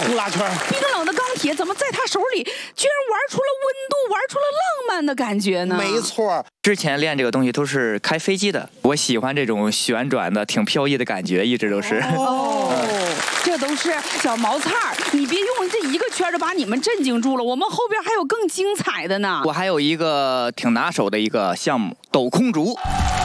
呼啦圈。 冰冷的钢铁怎么在他手里居然玩出了温度，玩出了浪漫的感觉呢？ 没错， 之前练这个东西都是开飞机的，我喜欢这种旋转的、挺飘逸的感觉，一直都是。 这都是小毛菜儿，你别用这一个圈就把你们震惊住了，我们后边还有更精彩的呢。 我还有一个挺拿手的一个项目——抖空竹。